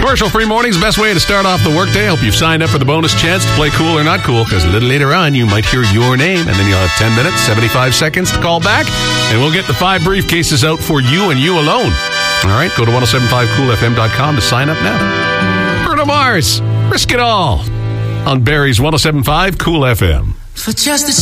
Commercial-free mornings, best way to start off the workday. Hope you've signed up for the bonus chance to play Cool or Not Cool, because a little later on, you might hear your name, and then you'll have 10 minutes, 75 seconds to call back, and we'll get the 5 briefcases out for you and you alone. All right, go to 1075coolfm.com to sign up now. Bruno Mars, Risk It All on Barrie's 1075 Cool FM. For just a